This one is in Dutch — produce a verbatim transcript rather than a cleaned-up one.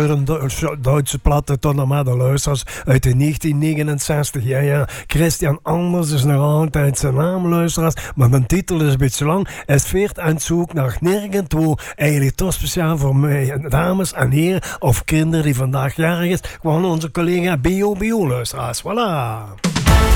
scheuren Du- Duitse platte tonnen luisteraars uit de negentien negenenzestig. Ja, ja. Christian Anders is nog altijd zijn naam, luisteraars. Maar mijn titel is een beetje lang. Es veert aan zoek naar nirgendwo. Eigenlijk toch speciaal voor mij, dames en heren of kinderen die vandaag jarig is. Gewoon onze collega Bio Bio, luisteraars. Voilà.